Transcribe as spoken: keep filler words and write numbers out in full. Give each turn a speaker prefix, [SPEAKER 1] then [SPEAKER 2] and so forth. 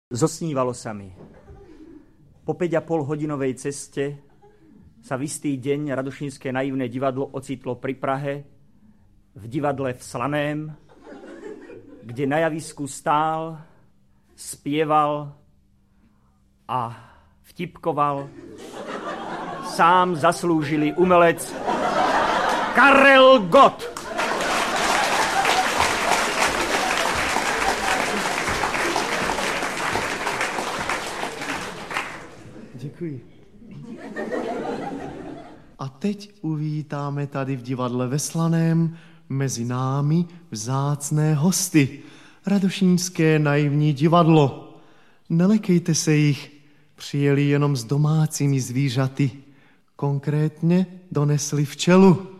[SPEAKER 1] Zosnívalo sa mi. Po päť a pol hodinovej ceste sa v istý deň Radošínske naivné divadlo ocitlo pri Prahe, v divadle v Slaném, kde na javisku stál, spieval a vtipkoval sám zaslúžilý umelec Karel Gott.
[SPEAKER 2] Děkuji. A teď uvítáme tady v divadle ve Slaném mezi námi vzácné hosty. Radošínské naivní divadlo. Nelekejte se jich, přijeli jenom s domácími zvířaty. Konkrétně donesli včelu.